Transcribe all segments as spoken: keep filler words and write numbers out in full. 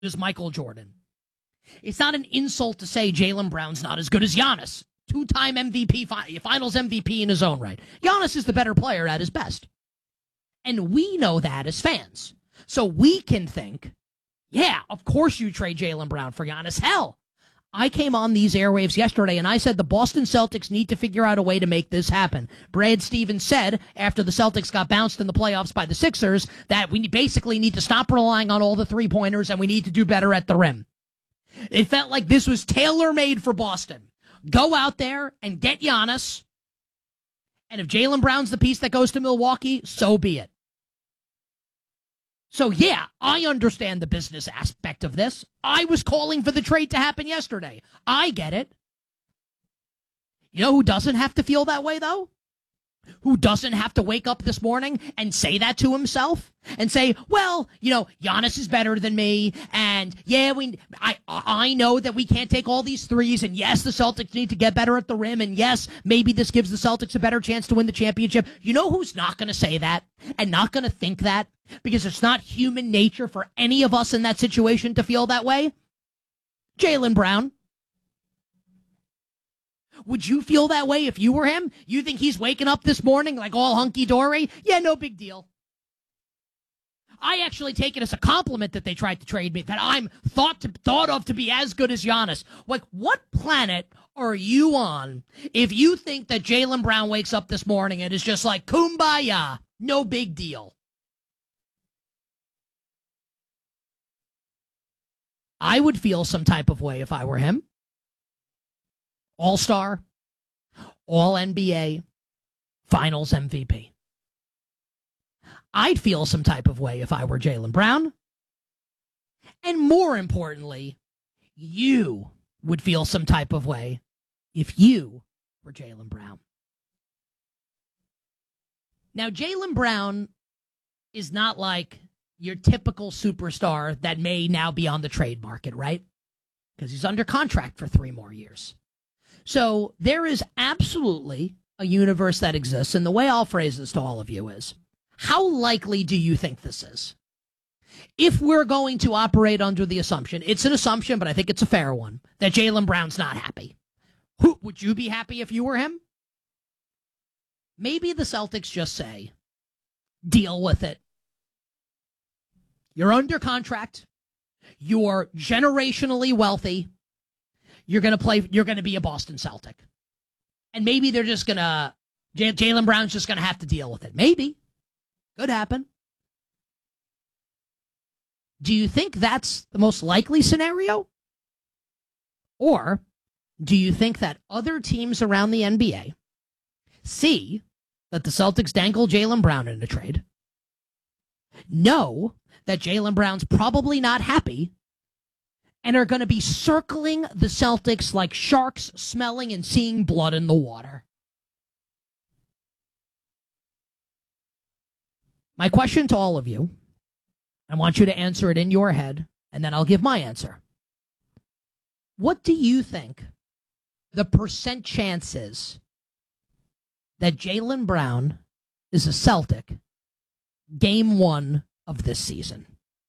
as Michael Jordan. It's not an insult to say Jaylen Brown's not as good as Giannis, two-time M V P, finals M V P in his own right. Giannis is the better player at his best. And we know that as fans. So we can think, yeah, of course you trade Jaylen Brown for Giannis. Hell, I came on these airwaves yesterday and I said the Boston Celtics need to figure out a way to make this happen. Brad Stevens said after the Celtics got bounced in the playoffs by the Sixers that we basically need to stop relying on all the three-pointers and we need to do better at the rim. It felt like this was tailor-made for Boston. Go out there and get Giannis. And if Jaylen Brown's the piece that goes to Milwaukee, so be it. So, yeah, I understand the business aspect of this. I was calling for the trade to happen yesterday. I get it. You know who doesn't have to feel that way, though? Who doesn't have to wake up this morning and say that to himself and say, well, you know, Giannis is better than me. And yeah, we, I, I know that we can't take all these threes. And yes, the Celtics need to get better at the rim. And yes, maybe this gives the Celtics a better chance to win the championship. You know who's not going to say that and not going to think that? Because it's not human nature for any of us in that situation to feel that way. Jaylen Brown. Would you feel that way if you were him? You think he's waking up this morning like all hunky-dory? Yeah, no big deal. I actually take it as a compliment that they tried to trade me, that I'm thought to, thought of to be as good as Giannis. Like, what planet are you on if you think that Jaylen Brown wakes up this morning and is just like, kumbaya, no big deal? I would feel some type of way if I were him. All-Star, All-N B A, Finals M V P. I'd feel some type of way if I were Jaylen Brown. And more importantly, you would feel some type of way if you were Jaylen Brown. Now, Jaylen Brown is not like your typical superstar that may now be on the trade market, right? Because he's under contract for three more years. So there is absolutely a universe that exists, and the way I'll phrase this to all of you is, how likely do you think this is? If we're going to operate under the assumption, it's an assumption, but I think it's a fair one, that Jaylen Brown's not happy. Who, would you be happy if you were him? Maybe the Celtics just say, deal with it. You're under contract. You're generationally wealthy. You're going to play, you're going to be a Boston Celtic. And maybe they're just going to, Jaylen Brown's just going to have to deal with it. Maybe. Could happen. Do you think that's the most likely scenario? Or do you think that other teams around the N B A see that the Celtics dangle Jaylen Brown in a trade, know that Jaylen Brown's probably not happy, and are going to be circling the Celtics like sharks smelling and seeing blood in the water? My question to all of you, I want you to answer it in your head, and then I'll give my answer. What do you think the percent chance is that Jaylen Brown is a Celtic game one of this season?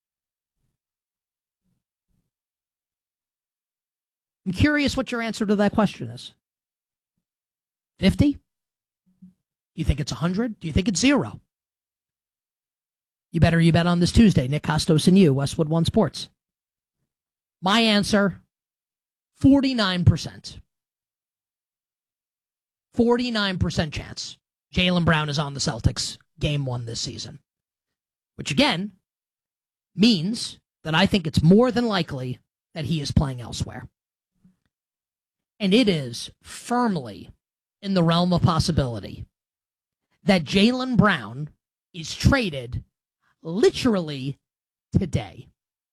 I'm curious what your answer to that question is. fifty? Do you think it's one hundred? Do you think it's zero? You better you bet on this Tuesday. Nick Costos and you, Westwood One Sports. My answer, forty-nine percent. forty-nine percent chance Jaylen Brown is on the Celtics game one this season. Which, again, means that I think it's more than likely that he is playing elsewhere. And it is firmly in the realm of possibility that Jaylen Brown is traded literally today.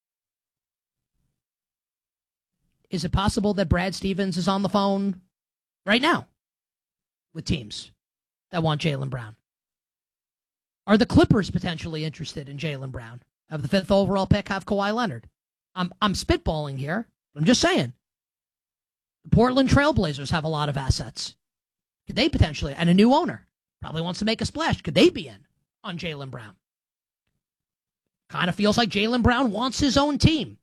Is it possible that Brad Stevens is on the phone right now with teams that want Jaylen Brown? Are the Clippers potentially interested in Jaylen Brown? Have the fifth overall pick, have Kawhi Leonard? I'm I'm spitballing here. I'm just saying. The Portland Trailblazers have a lot of assets. Could they potentially, and a new owner, probably wants to make a splash. Could they be in on Jaylen Brown? Kind of feels like Jaylen Brown wants his own team.